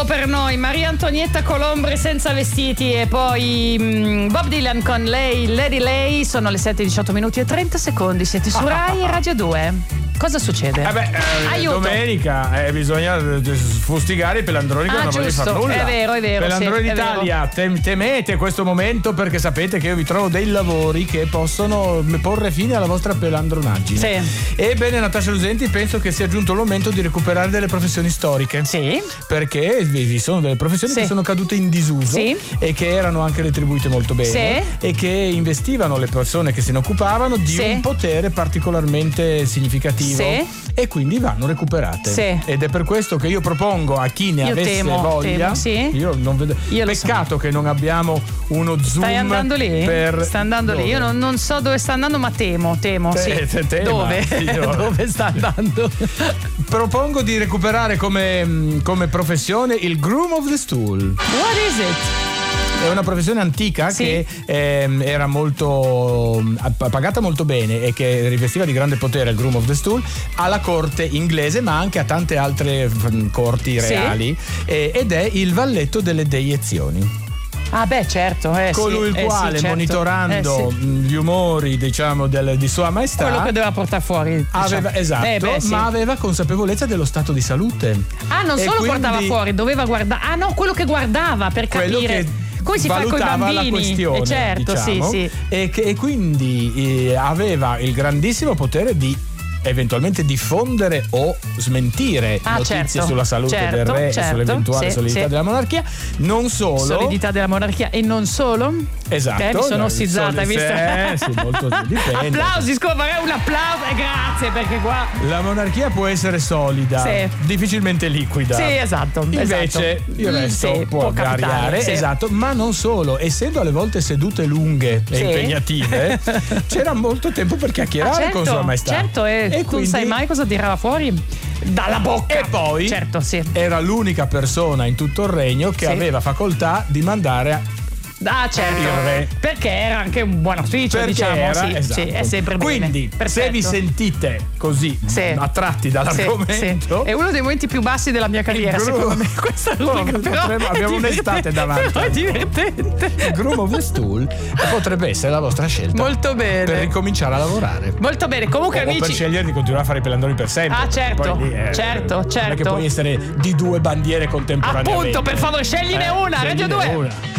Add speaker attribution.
Speaker 1: solo per noi, Maria Antonietta Colombre senza vestiti e poi Bob Dylan con Lei, Lady Lei. Sono le 7:18 minuti e 30 secondi. Siete su Rai Radio 2. Cosa succede? Aiuto.
Speaker 2: Domenica bisogna fustigare i pelandroni che non vogliono fare nulla.
Speaker 1: È vero.
Speaker 2: Pelandroni d'Italia, temete questo momento perché sapete che io vi trovo dei lavori che possono porre fine alla vostra pelandronaggine.
Speaker 1: Sì.
Speaker 2: Ebbene, Natascia Lucenti, penso che sia giunto il momento di recuperare delle professioni storiche.
Speaker 1: Sì.
Speaker 2: Perché vi sono delle professioni che sono cadute in disuso e che erano anche retribuite molto bene e che investivano le persone che se ne occupavano di un potere particolarmente significativo. E quindi vanno recuperate. Ed è per questo che io propongo a chi ne avesse voglia. Io non vedo. Peccato che non abbiamo uno zoom.
Speaker 1: Stai andando lì? Sta andando lì. Io non so dove sta andando, ma temo. Dove? Dove sta andando?
Speaker 2: Propongo di recuperare come professione il groom of the stool.
Speaker 1: What is it?
Speaker 2: È una professione antica che era molto pagata molto bene e che rivestiva di grande potere il groom of the stool alla corte inglese, ma anche a tante altre corti reali, ed è il valletto delle deiezioni.
Speaker 1: Ah beh, certo,
Speaker 2: colui il quale monitorando gli umori, diciamo, di Sua Maestà,
Speaker 1: quello che doveva portare fuori,
Speaker 2: aveva, ma aveva consapevolezza dello stato di salute.
Speaker 1: Non solo portava fuori, doveva guardare. Quello che guardava per capire come si fa con i bambini,
Speaker 2: la questione, diciamo, e quindi aveva il grandissimo potere di eventualmente diffondere o smentire notizie sulla salute del re e sull'eventuale solidità della monarchia. Non solo
Speaker 1: solidità della monarchia e non solo.
Speaker 2: Esatto.
Speaker 1: Mi sono ossizzata, hai visto?
Speaker 2: Molto dipende.
Speaker 1: Applausi, vorrei un applauso e grazie, perché qua
Speaker 2: la monarchia può essere solida, difficilmente liquida.
Speaker 1: Sì, esatto.
Speaker 2: Invece il resto può variare, esatto, ma non solo, essendo alle volte sedute lunghe e impegnative, c'era molto tempo per chiacchierare con Sua Maestà.
Speaker 1: Certo, e tu non sai mai cosa tirava fuori dalla bocca.
Speaker 2: E poi era l'unica persona in tutto il regno che aveva facoltà di mandare il re,
Speaker 1: perché era anche un buon ufficio, diciamo. È sempre bene.
Speaker 2: Quindi se vi sentite così attratti dall'argomento,
Speaker 1: è uno dei momenti più bassi della mia carriera, secondo me, questa rubrica, però
Speaker 2: abbiamo un'estate davanti.
Speaker 1: Però è divertente.
Speaker 2: Il groom of the stool potrebbe essere la vostra scelta.
Speaker 1: Molto bene.
Speaker 2: Per ricominciare a lavorare.
Speaker 1: Molto bene. Comunque, amici,
Speaker 2: per scegliere di continuare a fare i pelandoni per sempre.
Speaker 1: Certo.
Speaker 2: Poi,
Speaker 1: certo.
Speaker 2: Non è che puoi essere di due bandiere contemporaneamente.
Speaker 1: Appunto, per favore, scegliene una. Radio 2.